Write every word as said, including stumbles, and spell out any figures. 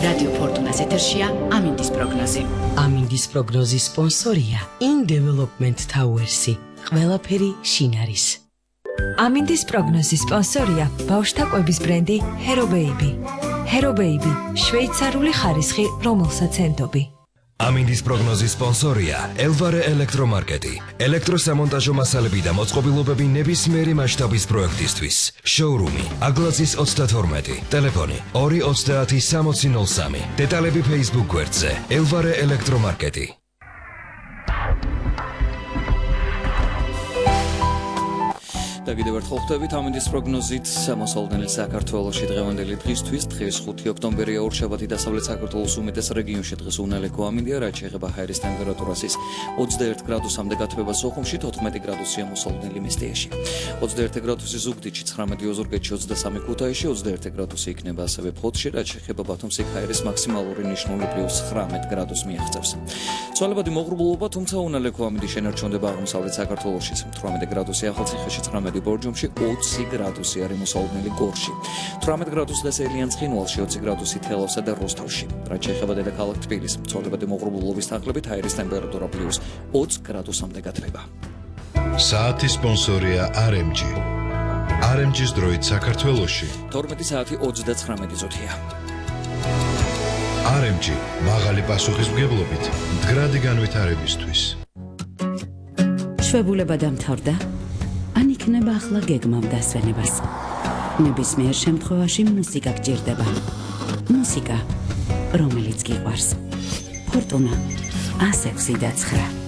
რადიო ფორტუნას ეთერშია ამინდის პროგნოზი. ამინდის პროგნოზის სპონსორია In Development Towers-ი. ყველაფერი შინ არის. ამინდის პროგნოზის სპონსორია ბავშვთა კვების ბრენდი Hero Baby. Hero Baby, შვეიცარიული ხარისხი, რომელსაც ენდობი. ამინდის პროგნოზის სპონსორია Elvare ელექტრომარკეტი. ელექტროსამონტაჟო მასალები და მოწყობილობები ნებისმიერი მასშტაბის პროექტისთვის. შოურუმი აგლაძის ოცდათორმეტი, ტელეფონი ორი ოცდაათი სამოცი ნოლ სამი. დეტალები Facebook გვერდზე Elvare ელექტრომარკეტი. და კიდევ ერთხელ ხვდებით ამინდის პროგნოზით მოსალოდნელი საქართველოში დღევანდელი დღისთვის დღეს ხუთი ოქტომბერია ორშაბათი დასავლეთ საქართველოს უმეტეს რეგიონში დღეს უნალექო ამინდია რაც შეეხება ჰაერის ტემპერატურას ის ოცდაერთი გრადუსამდე გათბება სოხუმში თოთხმეტი გრადუსია მოსალოდნელი მესტიაში ოცდაერთი გრადუსი ზუგდიდში ცხრამეტი ოზურგეთში ოცდასამი ქუთაისში ოცდაერთი გრადუსი იქნება ასევე ფოთში რაც შეეხება ბათუმს იქ ჰაერის მაქსიმალური ნიშნული პლუს ცხრამეტ გრადუსს მიაღწევს ცვალებადი მოღრუბლულობა თუმცა უნალექო ამინდი შენარჩუნდება აღმოსავლეთ საქართველოში თვრამეტი გრადუსი ახალციხეში ცხრამეტი ბორჯომში ოცი გრადუსი არის მოსალოდნელი გორში. თვრამეტი გრადუსი და სელიან ცხინვალში ოცი გრადუსი თელავსა და როსტოვში. რაც შეეხება დედაქალაქ თბილისს, ცვალებადი მოღრუბლულობის თანხლებით ჰაერის ტემპერატურა პლუს ოცი გრადუსამდე გათბება. საათის სპონსორია არ ემ ჯი. არ ემ ჯის დროით საქართველოში. თორმეტი საათი ოცდაცხრამეტი ზუთია. არ ემ ჯი მაღალი პასუხისმგებლობით მდგრადი განვითარებისთვის. შვებულება დამთავრდა. ან იქნება ახლა გეგმამ დასვენებას. ნებისმიერ შემთხვევაში მუსიკა გჭირდება. მუსიკა, რომელიც გიყვარს. ფორტუნა, ასექვსი და ცხრა.